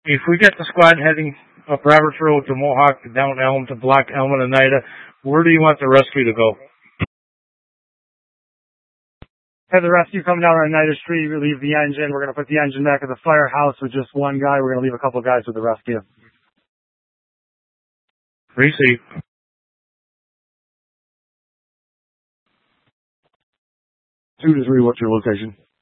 If we get the squad heading up Roberts Road to Mohawk, down Elm to Black Elm and Oneida, where do you want the rescue to go? Have the rescue come down on Oneida Street, relieve the engine. We're going to put the engine back at the firehouse with just one guy. We're going to leave a couple guys with the rescue. Receive. 2 to 3, what's your location?